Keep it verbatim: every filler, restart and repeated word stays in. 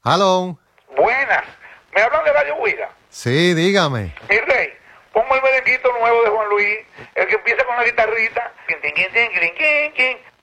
Hello. Buenas. ¿Me hablan de Radio Huida? Sí, dígame. Mi rey, pongo el merenguito nuevo de Juan Luis, el que empieza con la guitarrita.